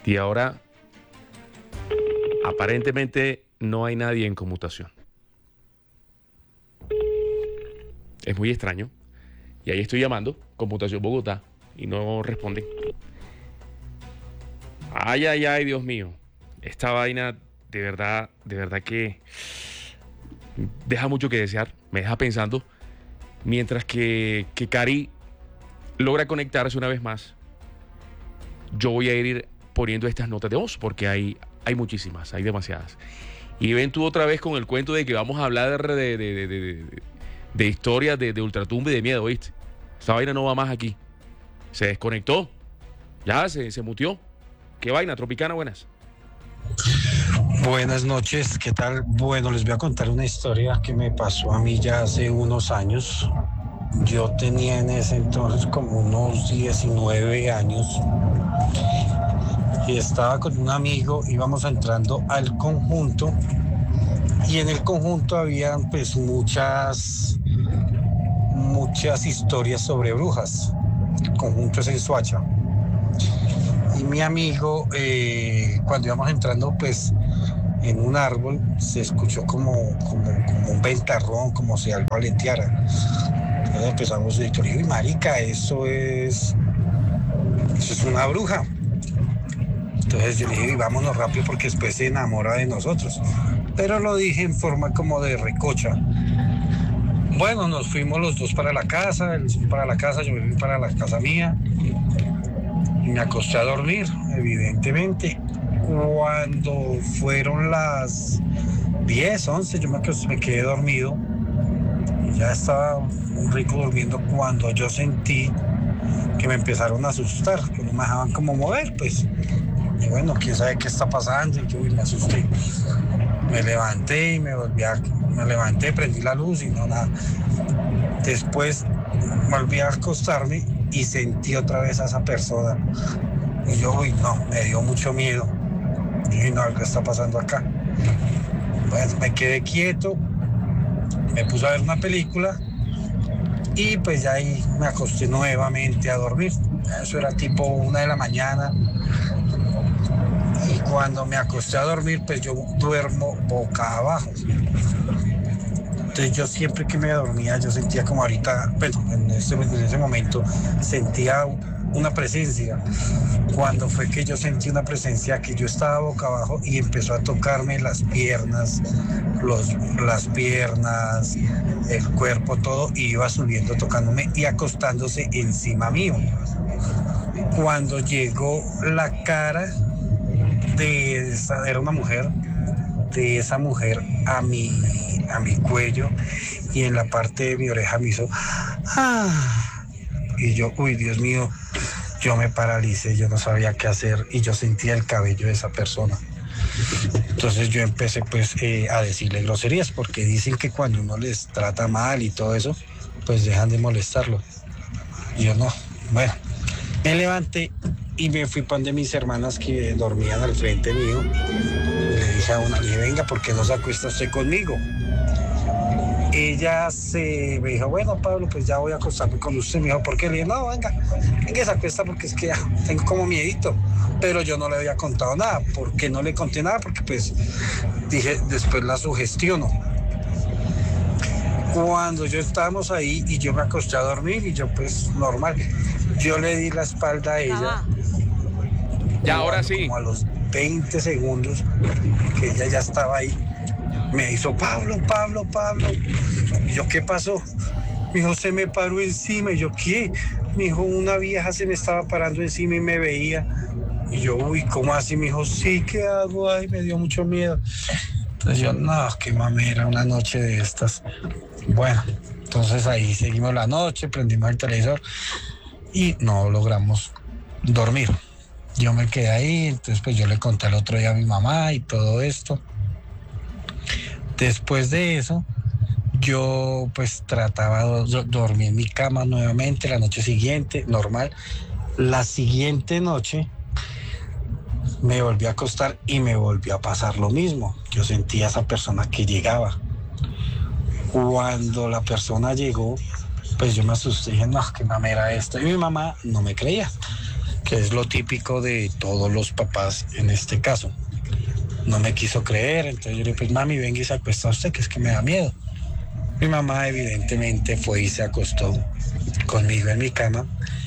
Y ahora, aparentemente, no hay nadie en conmutación. Es muy extraño. Y ahí estoy llamando, Conmutación Bogotá, y no responden. Ay, ay, ay, Dios mío. Esta vaina, de verdad que deja mucho que desear. Me deja pensando. Mientras que Cari logra conectarse una vez más, yo voy a ir poniendo estas notas de voz, porque hay muchísimas, hay demasiadas. Y ven tú otra vez con el cuento de que vamos a hablar de historias de ultratumba y de miedo, ¿viste? Esta vaina no va más aquí. Se desconectó. Ya se mutió. ¿Qué vaina, Tropicana? Buenas. Buenas noches, ¿qué tal? Bueno, les voy a contar una historia que me pasó a mí ya hace unos años. Yo tenía en ese entonces como unos 19 años y estaba con un amigo, íbamos entrando al conjunto y en el conjunto habían pues muchas historias sobre brujas. El conjunto es en Soacha. Y mi amigo, cuando íbamos entrando, pues en un árbol se escuchó como un ventarrón, como si algo alenteara. Entonces empezamos a decir, uy, marica, eso es una bruja. Entonces yo le dije, vámonos rápido porque después se enamora de nosotros. Pero lo dije en forma como de recocha. Bueno, nos fuimos los dos para la casa, él se fue para la casa, yo me fui para la casa mía. Y me acosté a dormir, evidentemente. Cuando fueron las 10, 11, yo me quedé dormido. Y ya estaba muy rico durmiendo cuando yo sentí que me empezaron a asustar, que no me dejaban como mover, pues. Y bueno, quién sabe qué está pasando, y yo me asusté. Me levanté y me levanté, prendí la luz y no nada. Después volví a acostarme y sentí otra vez a esa persona. Y yo, no, me dio mucho miedo. Y dije, no, ¿qué está pasando acá? Bueno, me quedé quieto, me puse a ver una película y pues ya ahí me acosté nuevamente a dormir. Eso era tipo 1 de la mañana. Y cuando me acosté a dormir, pues yo duermo boca abajo. Entonces yo siempre que me dormía, yo sentía como ahorita, bueno, en ese momento, sentía una presencia. Cuando fue que yo sentí una presencia, que yo estaba boca abajo y empezó a tocarme las piernas, el cuerpo, todo, y iba subiendo, tocándome y acostándose encima mío. Cuando llegó la cara era una mujer, de esa mujer a mi cuello y en la parte de mi oreja me hizo y yo, uy, Dios mío, yo me paralicé, yo no sabía qué hacer y yo sentía el cabello de esa persona. Entonces yo empecé pues a decirle groserías, porque dicen que cuando uno les trata mal y todo eso, pues dejan de molestarlo. Y yo no, bueno, me levanté y me fui para donde mis hermanas que dormían al frente mío. Le dije a una, le dije, venga, ¿por qué no se acuesta usted conmigo? Ella me dijo, bueno, Pablo, pues ya voy a acostarme con usted. Me dijo, ¿por qué? Le dije, no, venga, se acuesta porque es que ya tengo como miedito. Pero yo no le había contado nada. ¿Por qué no le conté nada? Porque pues dije, después la sugestiono. Cuando yo estábamos ahí y yo me acosté a dormir y yo pues normal, yo le di la espalda a ella. Ya, ahora sí. Como a los 20 segundos que ella ya estaba ahí, me hizo, Pablo. Y yo, ¿qué pasó? Me dijo, se me paró encima. Y yo, ¿qué? Me dijo, una vieja se me estaba parando encima y me veía. Y yo, uy, ¿cómo así? Me dijo, sí, ¿qué hago? Ay, me dio mucho miedo. Entonces yo, no, qué mamera, una noche de estas. Bueno, entonces ahí seguimos la noche, prendimos el televisor y no logramos dormir. Yo me quedé ahí, entonces pues yo le conté el otro día a mi mamá y todo esto. Después de eso, yo pues trataba de dormir en mi cama nuevamente la noche siguiente, normal. La siguiente noche me volví a acostar y me volvió a pasar lo mismo. Yo sentía a esa persona que llegaba. Cuando la persona llegó, pues yo me asusté y dije, no, qué mamera esto. Y mi mamá no me creía, que es lo típico de todos los papás en este caso. No me quiso creer, entonces yo le dije, pues mami, venga y se acuesta usted, que es que me da miedo. Mi mamá evidentemente fue y se acostó conmigo en mi cama.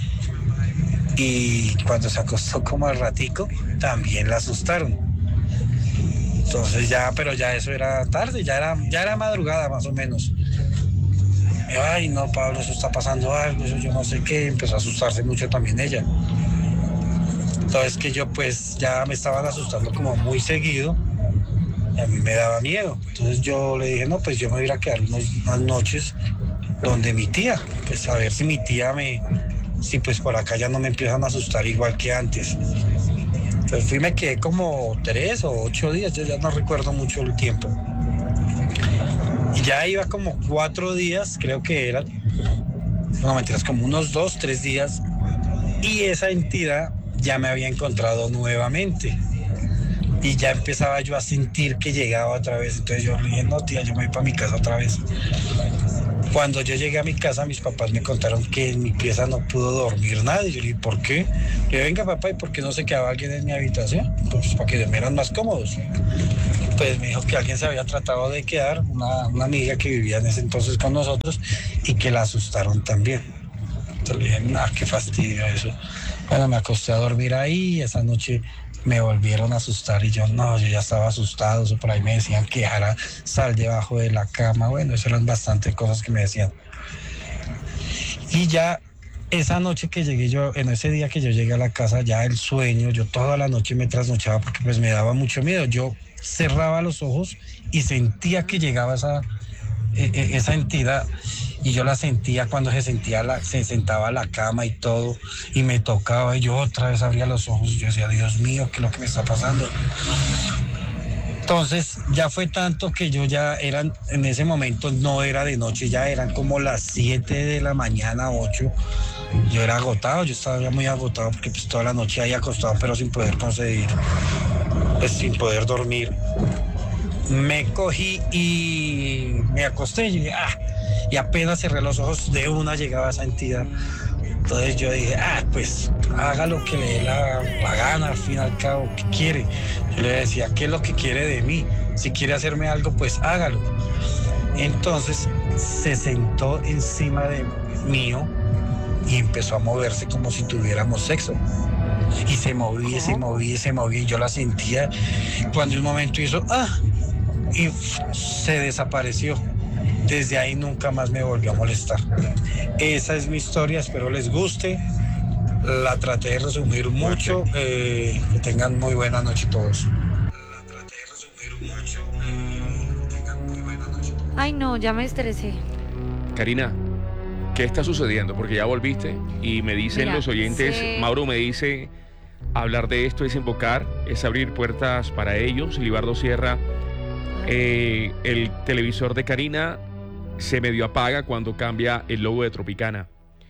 Y cuando se acostó como al ratico, también la asustaron. Entonces pero ya eso era tarde, ya era madrugada más o menos. Y, ay, no, Pablo, eso está pasando algo, eso yo no sé qué. Empezó a asustarse mucho también ella. Entonces que yo pues ya me estaban asustando como muy seguido. Y a mí me daba miedo. Entonces yo le dije, no, pues yo me voy a ir a quedar unas noches donde mi tía, pues a ver si mi tía si pues por acá ya no me empiezan a asustar igual que antes. Entonces me quedé como 3 o 8 días, yo ya no recuerdo mucho el tiempo. Y ya iba como 4 días, creo que eran, no mentiras, como unos 2, 3 días, y esa entidad ya me había encontrado nuevamente. Y ya empezaba yo a sentir que llegaba otra vez. Entonces yo le dije, no tía, yo me voy para mi casa otra vez. Cuando yo llegué a mi casa, mis papás me contaron que en mi pieza no pudo dormir nadie. Yo le dije, ¿por qué? Le dije, venga papá, ¿y por qué no se quedaba alguien en mi habitación? Pues para que durmieran más cómodos. Pues me dijo que alguien se había tratado de quedar, una amiga que vivía en ese entonces con nosotros, y que la asustaron también. Entonces le dije, qué fastidio eso. Bueno, me acosté a dormir ahí, esa noche me volvieron a asustar y yo ya estaba asustado. Por ahí me decían que dejara sal debajo de la cama. Bueno, eso eran bastantes cosas que me decían. Y ya esa noche que llegué yo, en ese día que yo llegué a la casa, ya el sueño, yo toda la noche me trasnochaba porque pues me daba mucho miedo. Yo cerraba los ojos y sentía que llegaba esa entidad, y yo la sentía cuando se sentaba a la cama y todo, y me tocaba, y yo otra vez abría los ojos y yo decía, Dios mío, ¿qué es lo que me está pasando? Entonces ya fue tanto que yo en ese momento no era de noche, ya eran como las 7 de la mañana, 8. Yo era agotado, yo estaba ya muy agotado porque pues toda la noche ahí acostado, pero sin poder conseguir, pues sin poder dormir. Me cogí y me acosté y dije, y apenas cerré los ojos, de una llegaba esa entidad. Entonces yo dije, pues haga lo que le dé la gana, al fin y al cabo, ¿qué quiere? Yo le decía, ¿qué es lo que quiere de mí? Si quiere hacerme algo, pues hágalo. Entonces se sentó encima de mío y empezó a moverse como si tuviéramos sexo. Y se movía, se movía, se movía, y yo la sentía. Cuando un momento hizo, y se desapareció. Desde ahí nunca más me volvió a molestar. Esa es mi historia, espero les guste. La traté de resumir mucho. Que tengan muy buena noche todos. Ay, no, ya me estresé. Karina, ¿qué está sucediendo? Porque ya volviste y me dicen los oyentes, Mauro me dice, hablar de esto es invocar, es abrir puertas para ellos. Libardo Sierra, el televisor de Karina se medio apaga cuando cambia el logo de Tropicana.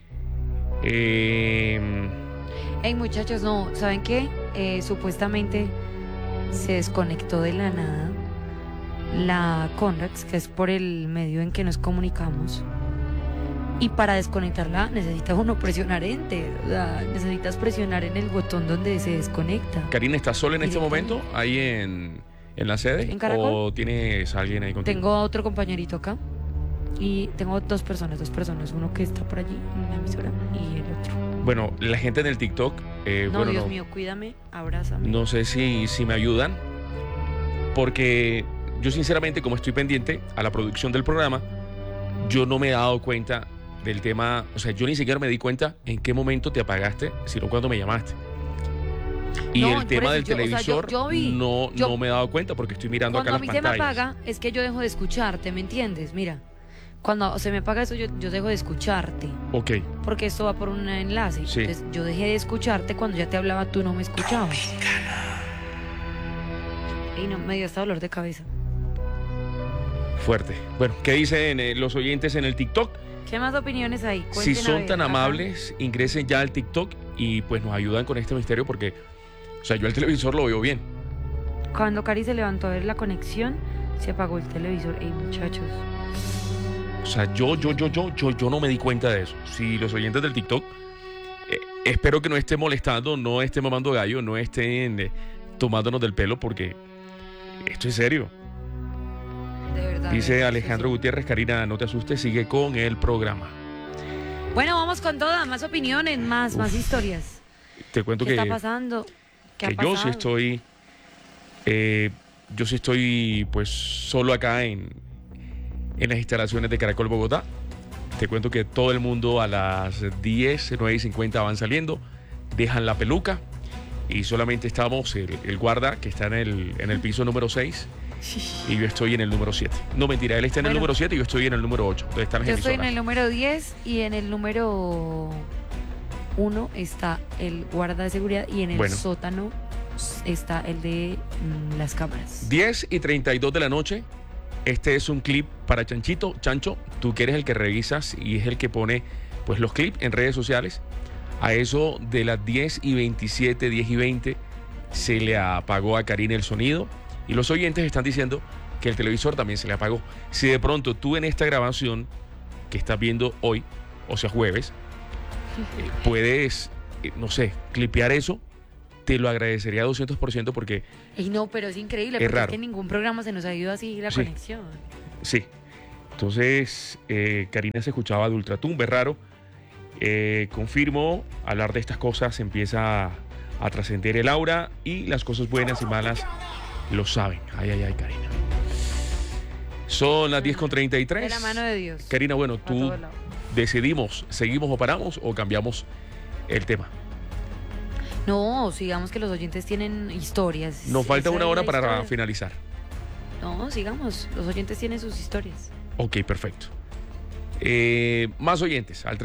Hey, muchachos, no, ¿saben qué? Supuestamente se desconectó de la nada la Conrax, que es por el medio en que nos comunicamos. Y para desconectarla necesita uno presionar Enter, o sea, necesitas presionar en el botón donde se desconecta. Karina, ¿estás sola en este momento ahí en la sede? ¿En Caracol? ¿O tienes a alguien ahí contigo? Tengo a otro compañerito acá y tengo dos personas, uno que está por allí en la emisora y el otro. Bueno, la gente en el TikTok, Dios mío, cuídame, abrázame. No sé si me ayudan, porque yo sinceramente, como estoy pendiente a la producción del programa, yo no me he dado cuenta del tema. O sea, yo ni siquiera me di cuenta en qué momento te apagaste, sino cuando me llamaste. Y el tema del televisor, no me he dado cuenta porque estoy mirando acá las pantallas. Cuando a mí se me apaga, es que yo dejo de escucharte, ¿me entiendes? Mira, cuando se me apaga eso, yo dejo de escucharte. Ok. Porque esto va por un enlace. Sí. Entonces, yo dejé de escucharte cuando ya te hablaba, tú no me escuchabas. Y no, me dio hasta dolor de cabeza. Fuerte. Bueno, ¿qué dicen los oyentes en el TikTok? ¿Qué más opiniones hay? Si son tan amables, ingresen ya al TikTok y pues nos ayudan con este misterio porque, o sea, yo el televisor lo veo bien. Cuando Cari se levantó a ver la conexión, se apagó el televisor. Ey, muchachos. O sea, yo no me di cuenta de eso. Si los oyentes del TikTok espero que no esté molestando, no esté mamando gallo, no estén tomándonos del pelo, porque esto es serio. De verdad. Dice Alejandro Gutiérrez, Karina, no te asustes, sigue con el programa. Bueno, vamos con todas, más opiniones, más historias. Te cuento ¿Qué que, está pasando? ¿Qué ha que pasado? yo sí estoy pues solo acá en las instalaciones de Caracol Bogotá. Te cuento que todo el mundo a las 10, 9:50 van saliendo, dejan la peluca y solamente estamos el guarda que está en el piso número 6 y yo estoy en el número 7. No, mentira, él está en el número 7 y yo estoy en el número 8. Entonces están las Yo estoy en emisoras. el número 10 y en el número 1 está el guarda de seguridad y en el Bueno. sótano está el de las cámaras. 10:32 de la noche. Este es un clip para Chanchito. Chancho, tú que eres el que revisas y es el que pone pues los clips en redes sociales. A eso de las 10:27, 10:20 se le apagó a Karina el sonido y los oyentes están diciendo que el televisor también se le apagó. Si de pronto tú en esta grabación que estás viendo hoy, o sea jueves, puedes, no sé, clipear eso, te lo agradecería 200% porque Y no, pero es increíble, Es porque raro. es que en ningún programa se nos ha ido así la Sí. conexión. sí. Entonces, Karina se escuchaba de ultratumba, es raro. Confirmo, hablar de estas cosas empieza a trascender el aura y las cosas buenas y malas lo saben. Ay, Karina. Son las 10:33. De la mano de Dios. Karina, bueno, A tú todos lados. decidimos, ¿seguimos o paramos o cambiamos el tema? No, sigamos que los oyentes tienen historias. Nos falta Esa una es hora la para historia. finalizar. No, sigamos. Los oyentes tienen sus historias. Ok, perfecto. Más oyentes al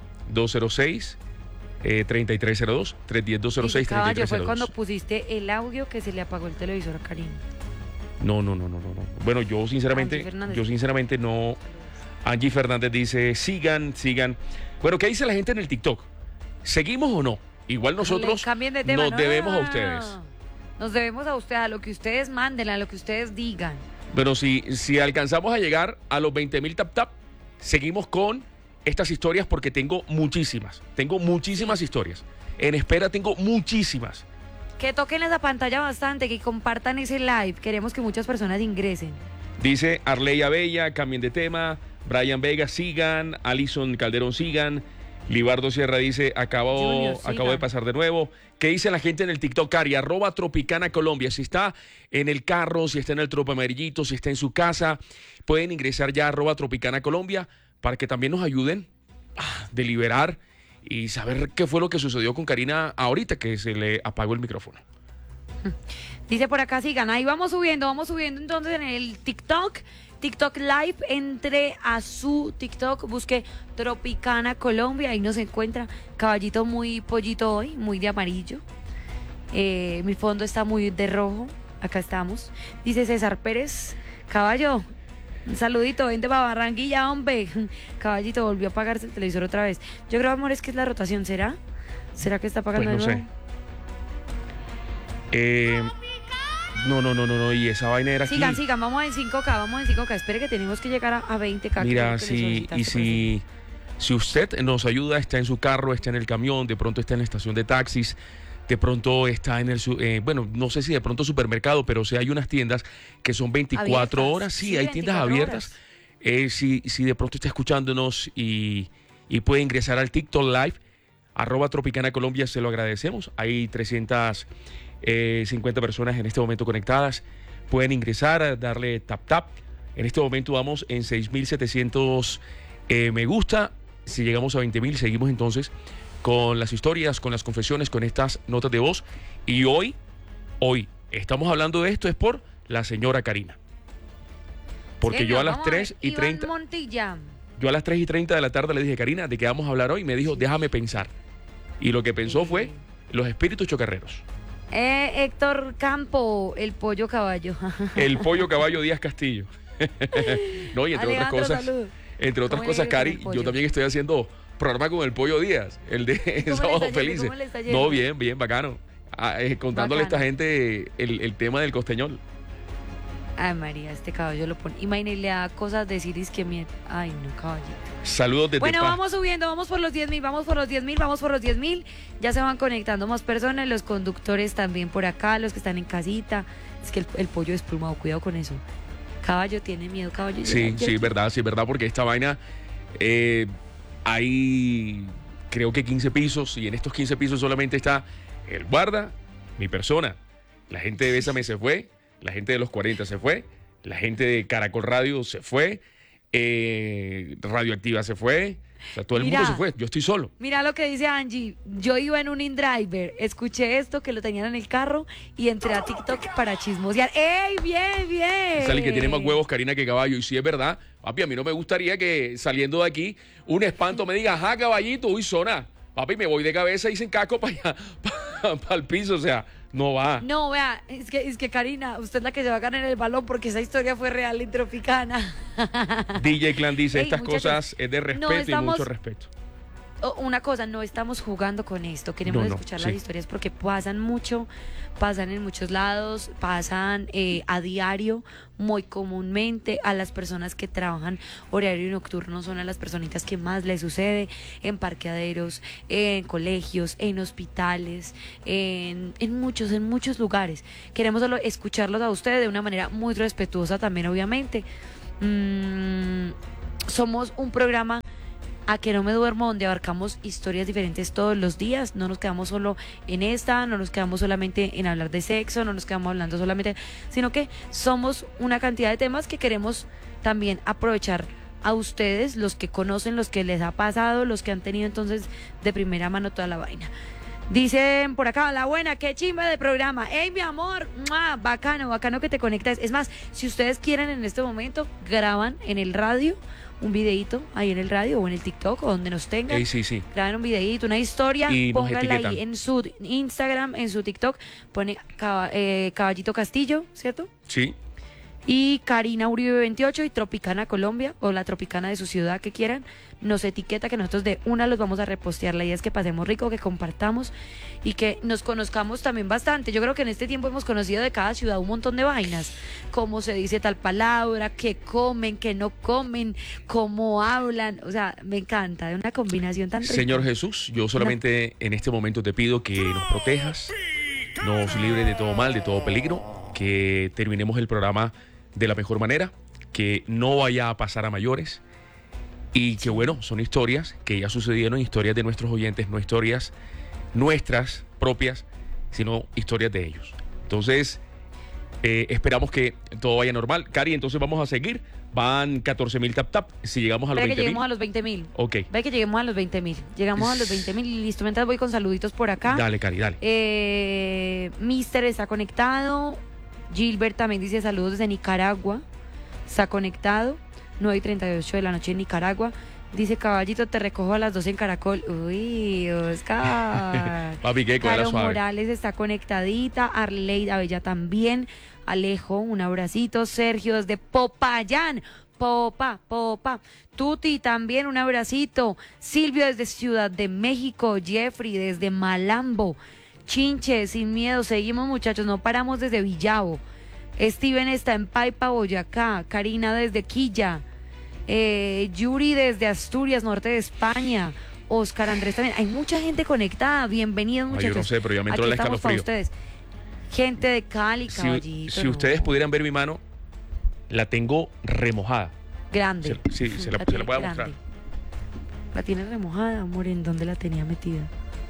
310-206-3302. Dice, 310-206-3302. Caballo, fue cuando pusiste el audio que se le apagó el televisor a Karina. No. Bueno, yo Angie Fernández. sinceramente no. Angie Fernández dice, sigan. Bueno, ¿qué dice la gente en el TikTok? ¿Seguimos o no? Igual nosotros Cambien de tema. nos No, debemos no, a no, ustedes. no. Nos debemos a ustedes, a lo que ustedes manden, a lo que ustedes digan. Pero si alcanzamos a llegar a los 20,000 tap, seguimos con estas historias porque tengo muchísimas historias. En espera tengo muchísimas. Que toquen esa pantalla bastante, que compartan ese live. Queremos que muchas personas ingresen. Dice Arleya Bella, cambien de tema. Brian Vega, sigan. Alison Calderón, sigan. Libardo Sierra dice, Junior, acabo sigan. de pasar de nuevo. ¿Qué dice la gente en el TikTok, Cari? @Tropicana Colombia. Si está en el carro, si está en el Tropo Amarillito, si está en su casa, pueden ingresar ya a @Tropicana Colombia para que también nos ayuden a deliberar y saber qué fue lo que sucedió con Karina ahorita que se le apagó el micrófono. Dice por acá, sigan. Ahí vamos subiendo entonces en el TikTok Live. Entre a su TikTok, busque Tropicana Colombia, ahí nos encuentra. Caballito muy pollito hoy, muy de amarillo. Mi fondo está muy de rojo. Acá estamos. Dice César Pérez, caballo, un saludito, vente para Barranquilla, hombre. Caballito, volvió a apagarse el televisor otra vez. Yo creo, amor, es que es la rotación, ¿será? ¿Será que está apagando Pues no de sé. nuevo? No, y esa vaina era aquí. Sigan, vamos en 5K, Espere que tenemos que llegar a 20K. Mira, creo que le solicitaste por si usted nos ayuda, está en su carro, está en el camión, de pronto está en la estación de taxis, de pronto está en bueno, no sé si de pronto supermercado, pero sí hay unas tiendas que son 24 Abiertas. horas, sí, hay tiendas 24 abiertas. horas. Si de pronto está escuchándonos y puede ingresar al TikTok Live, @Tropicana Colombia, se lo agradecemos. Hay 350 personas en este momento conectadas. Pueden ingresar, darle tap. En este momento vamos en 6,700 me gusta. Si llegamos a 20,000, seguimos entonces con las historias, con las confesiones, con estas notas de voz. Y hoy estamos hablando de esto es por la señora Karina. Porque Señor, yo a las vamos ver. 3:30 Iván Montilla. yo a las 3:30 de la tarde le dije, Karina, ¿de qué vamos a hablar hoy? Me dijo, déjame pensar. Y lo que pensó fue los espíritus chocarreros. Héctor Campo, el pollo caballo. El pollo caballo Díaz Castillo. No, y entre otras Alejandro, cosas, salud. entre otras ¿Cómo le cosas, ha ido con Cari, el pollo? yo también estoy haciendo programa con el pollo Díaz, el de ¿Cómo Sábado le está yendo? Felices. ¿Cómo le está yendo? No, bien, bacano. Contándole a esta Bacano. gente el tema del costeñol. Ay, María, este caballo lo pone. Imagínate, le da cosas decir es que miedo. Ay, no, caballito. Saludos desde Bueno, Paz. vamos subiendo, vamos por los 10.000, vamos por los 10.000, vamos por los 10.000. Ya se van conectando más personas, los conductores también por acá, los que están en casita. Es que el pollo desplumado, cuidado con eso. Caballo tiene miedo, caballo. Sí, sí, verdad, porque esta vaina hay creo que 15 pisos y en estos 15 pisos solamente está el guarda, mi persona. La gente de Bésame se fue, la gente de los 40 se fue, la gente de Caracol Radio se fue, Radioactiva se fue, o sea, todo el mundo se fue, yo estoy solo. Mira lo que dice Angie, yo iba en un InDriver, escuché esto que lo tenían en el carro y entré a TikTok para chismosear. ¡Ey, bien, bien! Sale que tiene más huevos, Karina, que caballo. Y si es verdad, papi, a mí no me gustaría que saliendo de aquí un espanto me diga, ajá, caballito, uy, zona. Papi, me voy de cabeza y sin casco para allá, para el piso, o sea, no va. No, vea, es que Karina, usted es la que se va a ganar el balón porque esa historia fue real y tropicana. DJ Clan dice, Ey, estas muchachos, cosas es de respeto y mucho respeto. Una cosa, no estamos jugando con esto, queremos escuchar las historias porque pasan mucho, pasan en muchos lados, pasan a diario, muy comúnmente. A las personas que trabajan horario nocturno son a las personitas que más les sucede, en parqueaderos, en colegios, en hospitales, en muchos lugares. Queremos solo escucharlos a ustedes de una manera muy respetuosa también, obviamente. Somos un programa a que no me duermo, donde abarcamos historias diferentes todos los días. No nos quedamos solo en esta, no nos quedamos solamente en hablar de sexo, no nos quedamos hablando solamente, sino que somos una cantidad de temas que queremos también aprovechar a ustedes, los que conocen, los que les ha pasado, los que han tenido entonces de primera mano toda la vaina. Dicen por acá, la buena, qué chimba de programa. ¡Ey, mi amor! ¡Mua! Bacano que te conectas. Es más, si ustedes quieren en este momento, graban en el radio un videíto ahí en el radio o en el TikTok o donde nos tengan. Sí. Graben un videíto, una historia, y pónganla ahí en su Instagram, en su TikTok. Pone Caballito Castillo, ¿cierto? Sí. Y Karina Uribe 28 y Tropicana Colombia o la Tropicana de su ciudad que quieran, nos etiqueta que nosotros de una los vamos a repostear. La idea es que pasemos rico, que compartamos y que nos conozcamos también bastante. Yo creo que en este tiempo hemos conocido de cada ciudad un montón de vainas, cómo se dice tal palabra, qué comen, qué no comen, cómo hablan, o sea, me encanta, es una combinación tan rica. Señor Jesús, yo solamente en este momento te pido que nos protejas, nos libres de todo mal, de todo peligro, que terminemos el programa de la mejor manera, que no vaya a pasar a mayores y que bueno, son historias que ya sucedieron, historias de nuestros oyentes, no historias nuestras propias, sino historias de ellos. Entonces, esperamos que todo vaya normal. Cari, entonces vamos a seguir. Van 14.000 tap. Si llegamos a los 20.000. Que lleguemos a los 20.000. Ok. Ve que lleguemos a los 20.000. Llegamos a los 20.000 y listo. Mientras voy con saluditos por acá. Dale, Cari, dale. Mister está conectado. Gilbert también dice saludos desde Nicaragua. Está conectado. 9:38 de la noche en Nicaragua. Dice, caballito, te recojo a las 2 en Caracol. Uy, Oscar. Papi, qué cuadra Caro suave. Morales está conectadita. Arleida Bella también. Alejo, un abracito. Sergio desde Popayán. Popa. Tuti también, un abracito. Silvio desde Ciudad de México. Jeffrey desde Malambo. Chinche, sin miedo, seguimos muchachos, no paramos desde Villavo. Steven está en Paipa, Boyacá. Karina desde Quilla. Yuri desde Asturias, norte de España. Oscar Andrés también. Hay mucha gente conectada. Bienvenidos, muchachos. Yo no sé, pero ya me entró Aquí el estamos para escalofrío. ustedes. Gente de Cali, caballito. Si ustedes pudieran ver mi mano, la tengo remojada. Grande. Se la tiene voy a grande. mostrar. La tiene remojada, amor. ¿En dónde la tenía metida?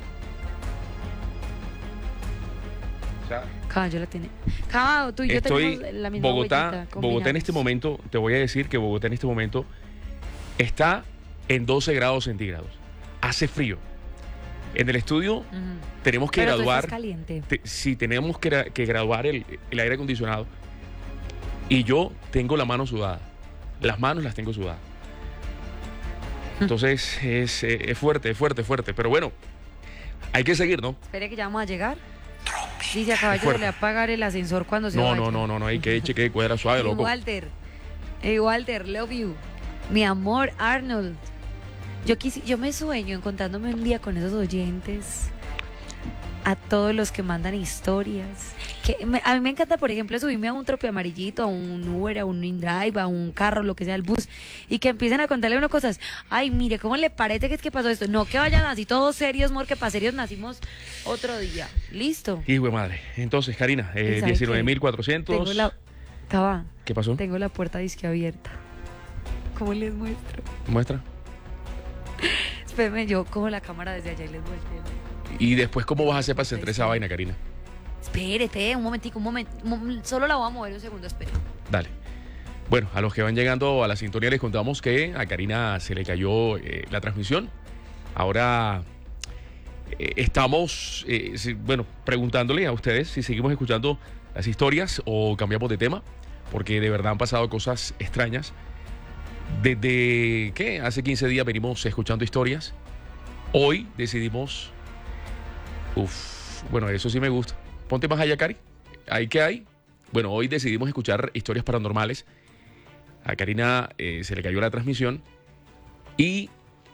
Caballo la tiene. Caballo, tú y yo tenemos la misma Bogotá huellita, en combinamos. este momento, te voy a decir que Bogotá en este momento está en 12 grados centígrados. Hace frío. En el estudio Ujú. tenemos que Pero tú graduar. estás caliente. Sí, tenemos que graduar el aire acondicionado. Y yo tengo la mano sudada. Las manos las tengo sudadas. Entonces es fuerte. Pero bueno, hay que seguir, ¿no? Espere que ya vamos a llegar. Dice a caballo, le va a pagar el ascensor cuando se vaya. No, hay que cheque cuadra suave, loco. Walter, love you. Mi amor, Arnold. Yo me sueño encontrándome un día con esos oyentes. A todos los que mandan historias. A mí me encanta, por ejemplo, subirme a un trope amarillito, a un Uber, a un InDrive, a un carro, lo que sea, el bus, y que empiecen a contarle a uno cosas. Ay, mire, ¿cómo le parece que es que pasó esto? No, que vayan así todos serios, amor, que para serios nacimos otro día. Listo. Hijo de madre. Entonces, Karina, ¿Y sabe qué? 19.400. Cava, ¿Qué pasó? tengo la puerta disque abierta. ¿Cómo les muestro? Muestra. Espérenme, yo cojo la cámara desde allá y les muestro. Y después, ¿cómo vas a hacer para centrar esa vaina, Karina? Espérate, un momentico, solo la voy a mover un segundo, espere. Dale. Bueno, a los que van llegando a la sintonía les contamos que a Karina se le cayó la transmisión. Ahora estamos, preguntándole a ustedes si seguimos escuchando las historias o cambiamos de tema, porque de verdad han pasado cosas extrañas. Desde que hace 15 días venimos escuchando historias. Hoy decidimos... bueno, eso sí me gusta. Ponte más allá, Cari. ¿Ahí qué hay? Bueno, hoy decidimos escuchar historias paranormales. A Karina se le cayó la transmisión y,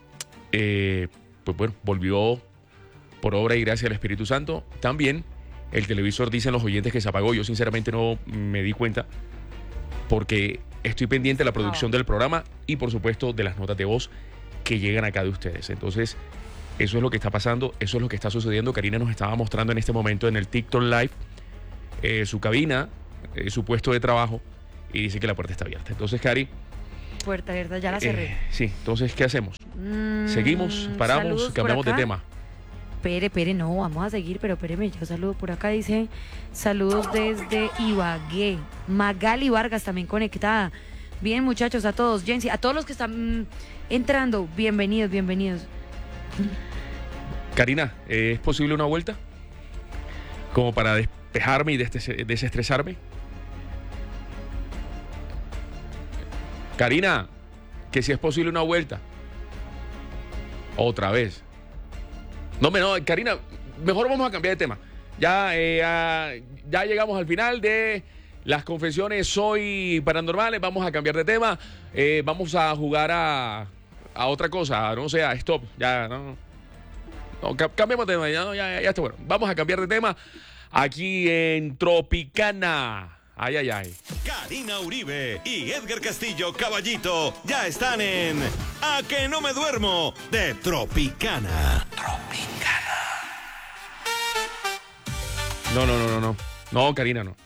volvió por obra y gracia del Espíritu Santo. También el televisor, dicen los oyentes, que se apagó. Yo sinceramente no me di cuenta porque estoy pendiente de la producción del programa y, por supuesto, de las notas de voz que llegan acá de ustedes. Entonces, eso es lo que está pasando, eso es lo que está sucediendo. Karina nos estaba mostrando en este momento en el TikTok Live su cabina, su puesto de trabajo, y dice que la puerta está abierta. Entonces, Cari... Puerta abierta, ya la cerré. Sí, entonces, ¿qué hacemos? ¿Seguimos? ¿Paramos? ¿Cambiamos de tema? Pere, no, vamos a seguir, pero espéreme, yo saludo por acá, dice, saludos desde Ibagué. Magali Vargas también conectada. Bien, muchachos, a todos, Jensi, a todos los que están entrando, bienvenidos. Karina, ¿es posible una vuelta? Como para despejarme y desestresarme. Karina, que si es posible una vuelta. Otra vez. No, Karina, mejor vamos a cambiar de tema. Ya llegamos al final de las confesiones hoy paranormales. Vamos a cambiar de tema. Vamos a jugar a otra cosa, no sea stop. Ya, no, cambiemos de tema. Ya está bueno. Vamos a cambiar de tema aquí en Tropicana. Ay. Karina Uribe y Edgar Castillo Caballito ya están en A que no me duermo de Tropicana. No. No, Karina, no.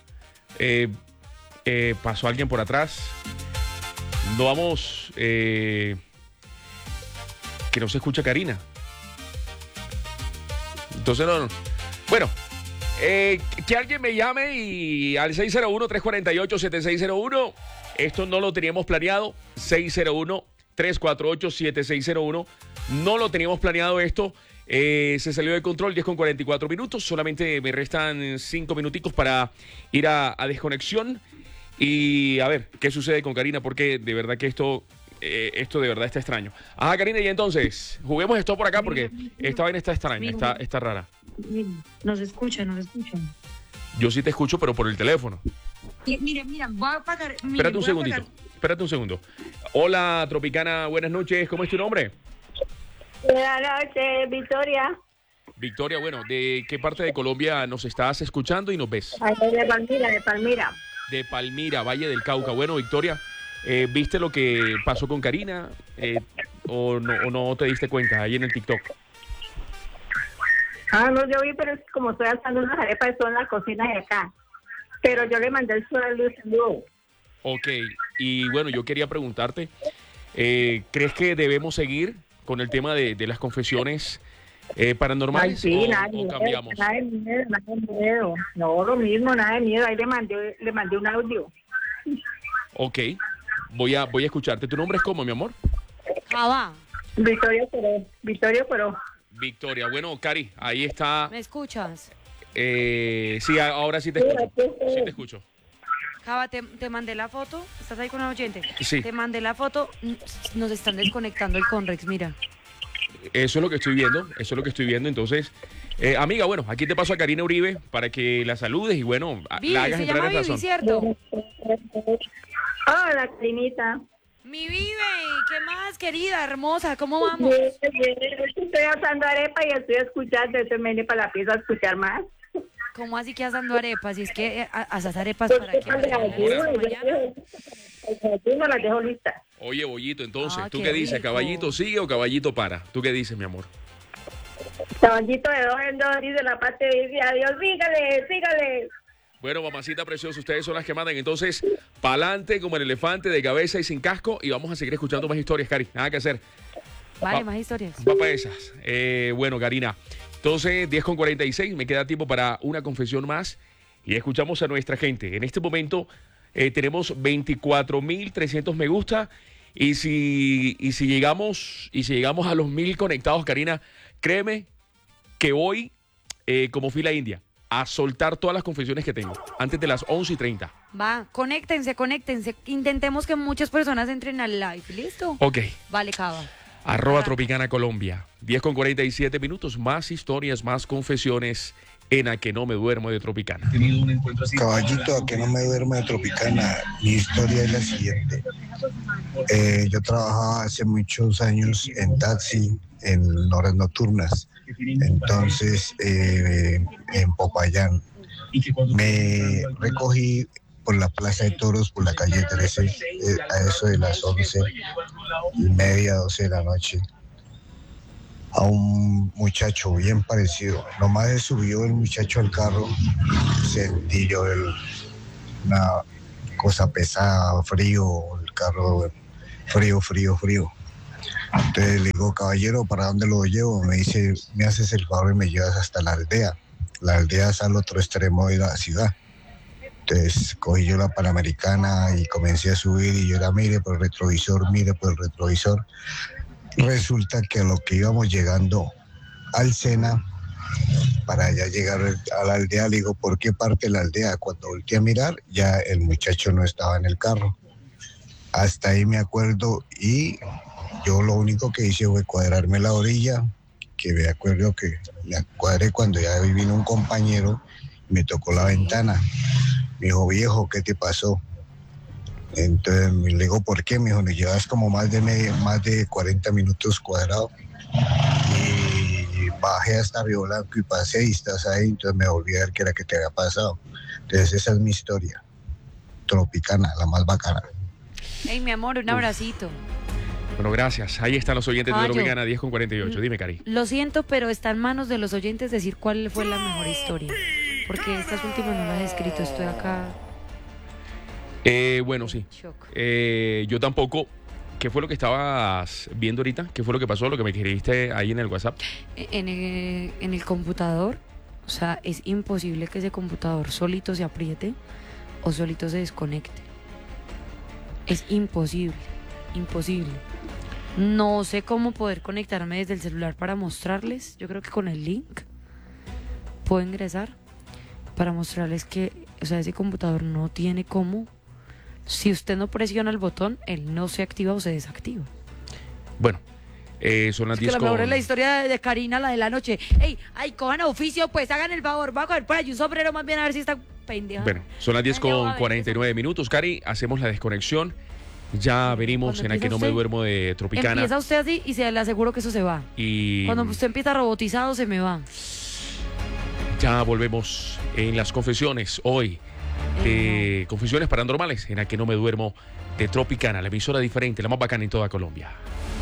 Pasó alguien por atrás. No vamos... que no se escucha Karina. Entonces no. Bueno, que alguien me llame y al 601-348-7601. Esto no lo teníamos planeado. 601-348-7601. No lo teníamos planeado esto. Se salió de control, 10:44. Solamente me restan 5 minuticos para ir a desconexión. Y a ver qué sucede con Karina, porque de verdad que esto de verdad está extraño. Ajá, Karina, y entonces, juguemos esto por acá porque esta vaina está extraña, está rara. Nos escuchan. Yo sí te escucho, pero por el teléfono. Mira, voy a apagar. Espérate un segundo. Hola, Tropicana, buenas noches. ¿Cómo es tu nombre? Buenas noches, Victoria. Victoria, bueno, ¿de qué parte de Colombia nos estás escuchando y nos ves? De Palmira. De Palmira, Valle del Cauca. Bueno, Victoria, ¿viste lo que pasó con Karina? ¿O no te diste cuenta ahí en el TikTok? No, yo vi, pero es como estoy asando unas arepas en la cocina de acá. Pero yo le mandé el saludo. Ok, y bueno, yo quería preguntarte, ¿crees que debemos seguir con el tema de las confesiones paranormales? Sí, o cambiamos? Nada de miedo. No, lo mismo, nada de miedo. Ahí le mandé un audio. Ok, voy a escucharte. ¿Tu nombre es cómo, mi amor? Java. Victoria Poró. Victoria, bueno, Cari, ahí está. ¿Me escuchas? Sí, ahora sí te escucho. Java, te mandé la foto. ¿Estás ahí con el oyente? Sí. Te mandé la foto. Nos están desconectando el Conrex, mira. Eso es lo que estoy viendo. Entonces, amiga, bueno, aquí te paso a Karina Uribe para que la saludes y bueno, Vivi, la hagas se entrar llama en razón. Vivi, ¿cierto? Hola, Carinita. Mi Vive, ¿qué más, querida, hermosa? ¿Cómo vamos? Bien. Estoy asando arepa y estoy escuchando. Entonces me vine para la pieza a escuchar más. ¿Cómo así que asando arepas? Si es que asas arepas para que... No las dejo listas. Oye, Bollito, entonces, ¿tú qué qué dices? rico. ¿Caballito sigue o caballito para? ¿Tú qué dices, mi amor? Caballito de 2 en 2 dice la parte, dice adiós, sígale, sígale. Bueno, mamacita preciosa, ustedes son las que mandan. Entonces, pa'lante como el elefante, de cabeza y sin casco. Y vamos a seguir escuchando más historias, Cari. Nada que hacer. Vale, más historias. Va para esas. Bueno, Karina. Entonces, 10:46. Me queda tiempo para una confesión más. Y escuchamos a nuestra gente. En este momento tenemos 24.300 me gusta. Y si llegamos a los 1.000 conectados, Karina, créeme que hoy, como fila india, a soltar todas las confesiones que tengo antes de las 11:30. Va, conéctense. Intentemos que muchas personas entren al live. ¿Listo? Ok. Vale, Cava. @Tropicana Colombia. 10:47. Más historias, más confesiones en A Que No Me Duermo de Tropicana. Caballito, A Que No Me Duermo de Tropicana. Mi historia es la siguiente. Yo trabajaba hace muchos años en taxi, en horas nocturnas. Entonces, en Popayán, me recogí por la Plaza de Toros, por la calle 13, a eso de las 11:30, 12 de la noche, a un muchacho bien parecido. Nomás se subió el muchacho al carro, sentí yo una cosa pesada, frío, el carro frío. Entonces le digo, caballero, ¿para dónde lo llevo? Me dice, me haces el favor y me llevas hasta la aldea. La aldea es al otro extremo de la ciudad. Entonces cogí yo la Panamericana y comencé a subir y yo era, mire por el retrovisor. Resulta que a lo que íbamos llegando al Sena, para ya llegar a la aldea, le digo, ¿por qué parte de la aldea? Cuando volteé a mirar, ya el muchacho no estaba en el carro. Hasta ahí me acuerdo y yo lo único que hice fue cuadrarme la orilla, que me acuerdo que me cuadré cuando ya vino un compañero, me tocó la ventana. Me dijo, viejo, ¿qué te pasó? Entonces le digo, ¿por qué? Me dijo, me llevas como más de 40 minutos cuadrado. Y bajé hasta Río Blanco y pasé y estás ahí, entonces me volví a ver qué era que te había pasado. Entonces esa es mi historia. Tropicana, la más bacana. Hey, mi amor, un abracito. Bueno, gracias. Ahí están los oyentes de Caballo. Tropicana, 10:48. Dime, Cari. Lo siento, pero está en manos de los oyentes decir cuál fue la mejor historia. Porque estas últimas no las he escrito. Estoy acá. Bueno, sí. Shock. Yo tampoco. ¿Qué fue lo que estabas viendo ahorita? ¿Qué fue lo que pasó? Lo que me escribiste ahí en el WhatsApp. En el computador, o sea, es imposible que ese computador solito se apriete o solito se desconecte. Es imposible. No sé cómo poder conectarme desde el celular para mostrarles. Yo creo que con el link puedo ingresar para mostrarles que, o sea, ese computador no tiene cómo. Si usted no presiona el botón, él no se activa o se desactiva. Bueno, son las Es que 10 la mejor es la historia de Karina, la de la noche. Ey, ay, cojan a oficio, pues hagan el favor. Voy a coger por allí un sombrero más bien a ver si está pendeja. Bueno, son las 10:49. Cari, hacemos la desconexión. Ya venimos Cuando en A Que empieza No Me usted, Duermo de Tropicana. Empieza usted así y se le aseguro que eso se va. Y Cuando usted empieza robotizado, se me va. ya volvemos en las confesiones hoy. Confesiones paranormales en A Que No Me Duermo de Tropicana, la emisora diferente, la más bacana en toda Colombia.